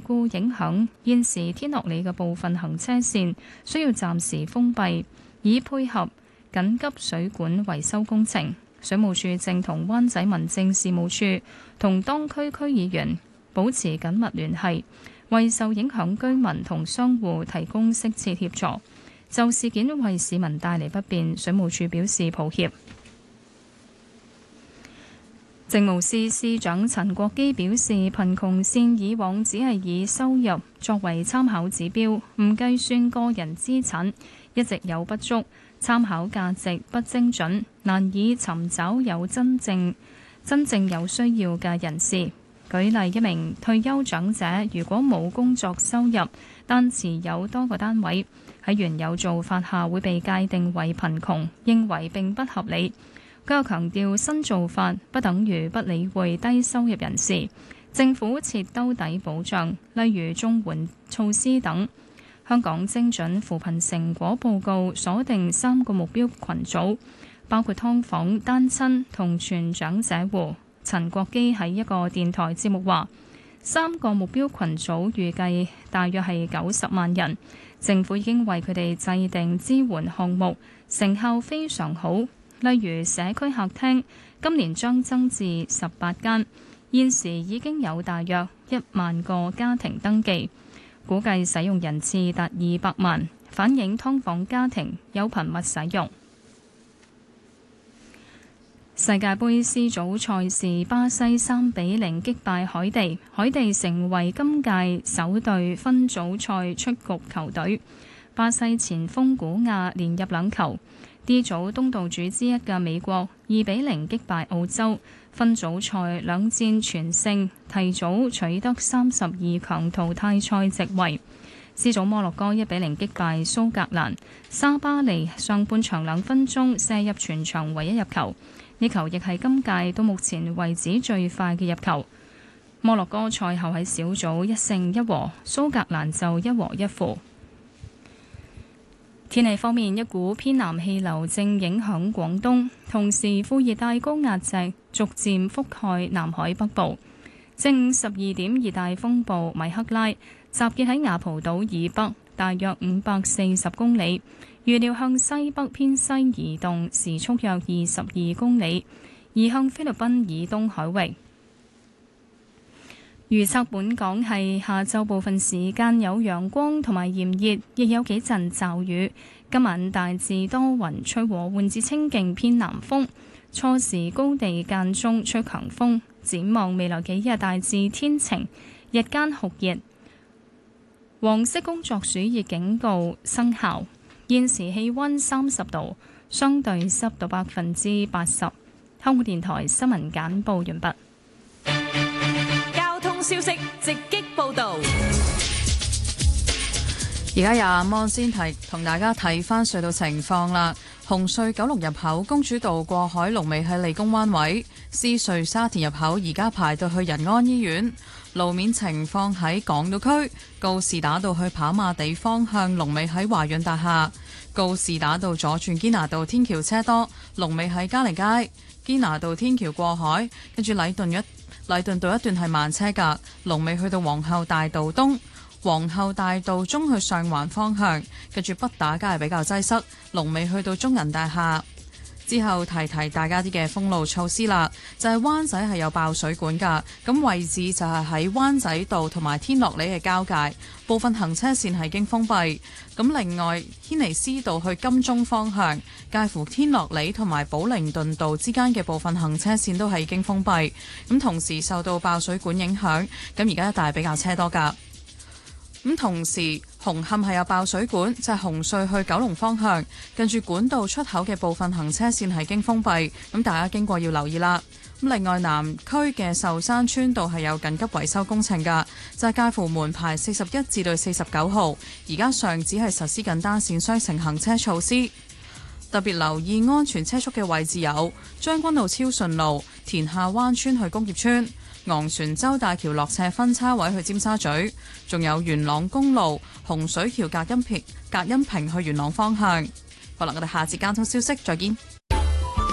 故影響，現時天樂里嘅部分行車線需要暫時封閉，以配合緊急水管維修工程。水務署正同灣仔民政事務處同當區區議員保持緊密聯繫，為受影響居民同商戶提供適切協助。就事件為市民帶嚟不便，水務署表示抱歉。政務司司長陳國基表示，貧窮線以往只係以收入作為參考指標，唔計算個人資產，一直有不足，參考價值不精準，難以尋找有真正有需要嘅人士。舉例，一名退休長者如果冇工作收入，但持有多個單位，喺原有做法下會被界定為貧窮，認為並不合理。佢又強調，新做法不等於不理會低收入人士，政府設兜底保障，例如綜援措施等。香港精準扶貧成果報告鎖定3個目標群組，包括劏房、單親同全長者戶。陳國基喺一個電台節目話，3個目標群組預計大約係90萬人，政府已經為佢哋制定支援項目，成效非常好。例如社區客廳，今年將增至18間，現時已經有大約1萬個家庭登記，估計使用人次達200萬，反映劏房家庭有頻密使用。世界盃 C 組賽事，巴西3-0擊敗海地，海地成為今屆首隊分組賽出局球隊。巴西前鋒古亞連入2球。D 組東道主之一嘅美國2-0擊敗澳洲，分組賽2戰全勝，提早取得32強淘汰賽席位。C 組摩洛哥1-0擊敗蘇格蘭，沙巴利上半場2分鐘射入全場唯一入球，呢球亦係今屆到目前為止最快嘅入球。摩洛哥賽後喺小組1勝1和，蘇格蘭就1和1負。天氣方面，一股偏南氣流正影響廣東，同時副熱帶高壓脊逐漸覆蓋南海北部。正午12點，熱帶風暴米克拉集結喺雅蒲島以北，大約540公里，預料向西北偏西移動，時速約22公里，移向菲律賓以東海域。預測本港係下晝部分時間有陽光同埋炎熱，亦有幾陣驟雨。今晚大致多雲，吹和緩至清勁偏南風，初時高地間中吹強風。展望未來幾日大致天晴，日間酷熱。黃色工作暑熱警告生效。現時氣溫30度，相對濕度80%。香港電台新聞簡報完畢。 消息直擊報道， 而家由阿摩先同大家睇翻隧道情況啦。紅隧九龍入口公主道過海龍尾喺理工灣位，獅隧沙田入口而家排到去仁安醫院。路面情況喺港島區告士打道去跑馬地方向龍尾喺華潤大廈，告士打道左轉堅拿道天橋車多，龍尾喺嘉利街。堅拿道天橋過海，跟住禮頓道一段係慢車格，龍尾去到皇后大道東。皇后大道中去上環方向，跟住畢打街係比較擠塞，龍尾去到中銀大廈。之後提大家啲嘅封路措施啦，就係灣仔係有爆水管㗎，咁位置就係喺灣仔道同埋天樂里嘅交界，部分行車線係經封閉。咁另外軒尼詩道去金鐘方向，介乎天樂里同埋寶靈頓道之間嘅部分行車線都係經封閉。咁同時受到爆水管影響，咁而家一帶比較車多㗎。咁同時紅磡係有爆水管，就係紅隧去九龍方向，近住管道出口嘅部分行車線係經封閉，咁大家經過要留意啦。咁另外南區嘅壽山村道係有緊急維修工程㗎，就係介乎門牌41至到49號，而家上只係實施緊單線雙程行車措施。特別留意安全車速嘅位置有將軍澳超順路、田下灣村去工業村、昂船洲大橋落斜分叉位去尖沙咀，仲有元朗公路洪水橋隔音屏去元朗方向。好啦，我哋下節交通消息再見。